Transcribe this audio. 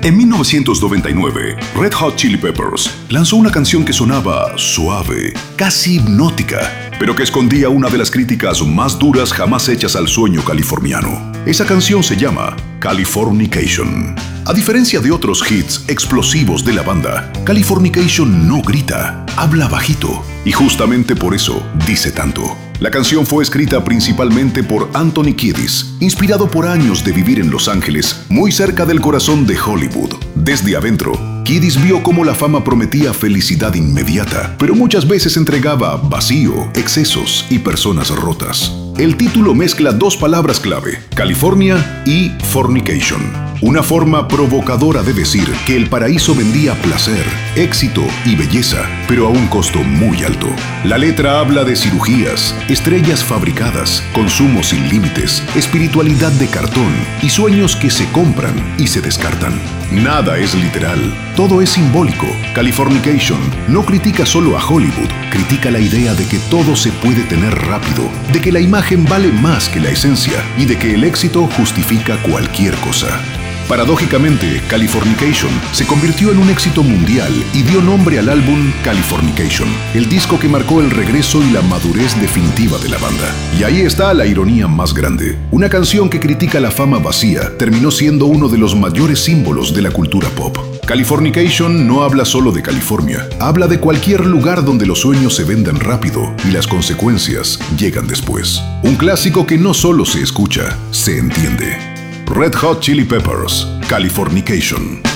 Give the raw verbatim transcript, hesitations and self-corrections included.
En mil novecientos noventa y nueve, Red Hot Chili Peppers lanzó una canción que sonaba suave, casi hipnótica, pero que escondía una de las críticas más duras jamás hechas al sueño californiano. Esa canción se llama Californication. A diferencia de otros hits explosivos de la banda, Californication no grita, habla bajito, y justamente por eso dice tanto. La canción fue escrita principalmente por Anthony Kiedis, inspirado por años de vivir en Los Ángeles, muy cerca del corazón de Hollywood. Desde adentro, Kiedis vio cómo la fama prometía felicidad inmediata, pero muchas veces entregaba vacío, excesos y personas rotas. El título mezcla dos palabras clave, California y fornication, una forma provocadora de decir que el paraíso vendía placer, éxito y belleza, pero a un costo muy alto. La letra habla de cirugías, estrellas fabricadas, consumo sin límites, espiritualidad de cartón y sueños que se compran y se descartan. Nada es literal, todo es simbólico. Californication no critica solo a Hollywood, critica la idea de que todo se puede tener rápido, de que la imagen vale más que la esencia y de que el éxito justifica cualquier cosa. Paradójicamente, Californication se convirtió en un éxito mundial y dio nombre al álbum Californication, el disco que marcó el regreso y la madurez definitiva de la banda. Y ahí está la ironía más grande. Una canción que critica la fama vacía terminó siendo uno de los mayores símbolos de la cultura pop. Californication no habla solo de California, habla de cualquier lugar donde los sueños se venden rápido y las consecuencias llegan después. Un clásico que no solo se escucha, se entiende. Red Hot Chili Peppers, Californication.